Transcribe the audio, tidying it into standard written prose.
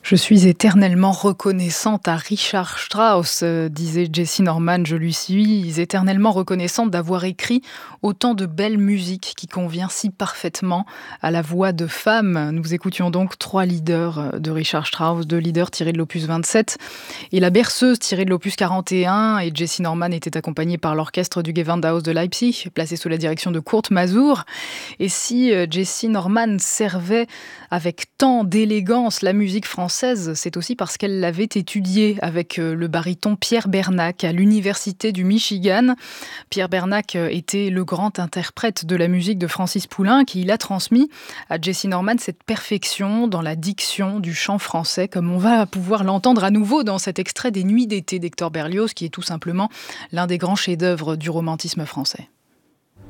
Je suis éternellement reconnaissante à Richard Strauss, disait Jessie Norman. Je lui suis éternellement reconnaissante d'avoir écrit autant de belle musique qui convient si parfaitement à la voix de femme. Nous écoutions donc 3 leaders de Richard Strauss, 2 leaders tirés de l'opus 27 et la berceuse tirée de l'opus 41. Et Jessie Norman était accompagnée par l'orchestre du Gewandhaus de Leipzig, placé sous la direction de Kurt Masur. Et si Jessie Norman servait avec tant d'élégance la musique française, c'est aussi parce qu'elle l'avait étudiée avec le baryton Pierre Bernac à l'université du Michigan. Pierre Bernac était le grand interprète de la musique de Francis Poulenc qui il a transmis à Jessie Norman cette perfection dans la diction du chant français, comme on va pouvoir l'entendre à nouveau dans cet extrait des Nuits d'été d'Hector Berlioz, qui est tout simplement l'un des grands chefs-d'œuvre du romantisme français.